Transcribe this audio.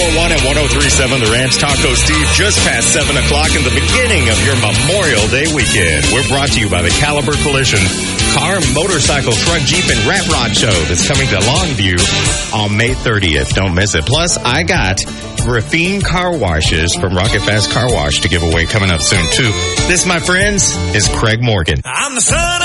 94.1 and 103.7 The Ranch. Taco Steve, just past 7 o'clock in the beginning of your Memorial Day weekend. We're brought to you by the Caliber Collision Car, Motorcycle, Truck, Jeep, and Rat Rod Show that's coming to Longview on May 30th. Don't miss it. Plus, I got Graphene car washes from Rocket Fast Car Wash to give away coming up soon, too. This, my friends, is Craig Morgan. I'm the son